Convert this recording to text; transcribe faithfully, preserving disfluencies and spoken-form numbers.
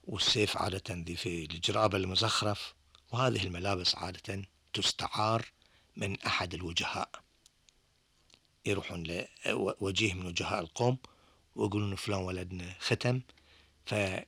والسيف عادة ذي في الجرابة المزخرف. وهذه الملابس عادة تستعار من أحد الوجهاء، يروحون لوجيه من وجهاء القوم ويقولون فلان ولدنا ختم،